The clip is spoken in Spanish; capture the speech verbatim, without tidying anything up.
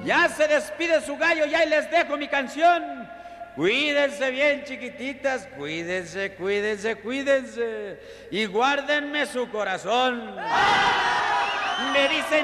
Ya se despide su gallo, ya y les dejo mi canción. Cuídense bien, chiquititas, cuídense, cuídense, cuídense. Y guárdenme su corazón. Me dicen